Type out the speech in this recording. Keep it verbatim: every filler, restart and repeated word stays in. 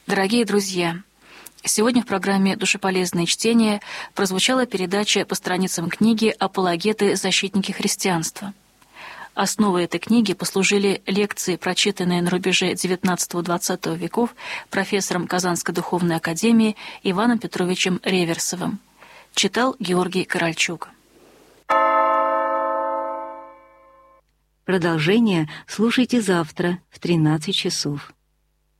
Дорогие друзья, сегодня в программе «Душеполезное чтение» прозвучала передача по страницам книги «Апологеты. Защитники христианства». Основой этой книги послужили лекции, прочитанные на рубеже девятнадцатого-двадцатого веков профессором Казанской духовной академии Иваном Петровичем Реверсовым. Читал Георгий Корольчук. Продолжение слушайте завтра в тринадцать часов.